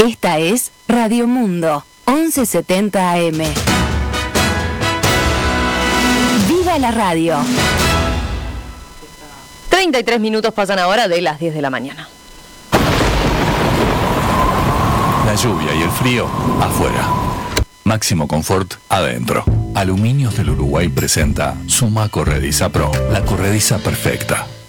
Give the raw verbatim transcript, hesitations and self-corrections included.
Esta es Radio Mundo, once setenta A M. ¡Viva la radio! treinta y tres minutos pasan ahora de las diez de la mañana. La lluvia y el frío afuera. Máximo confort adentro. Aluminios del Uruguay presenta Suma Corrediza Pro, la corrediza perfecta.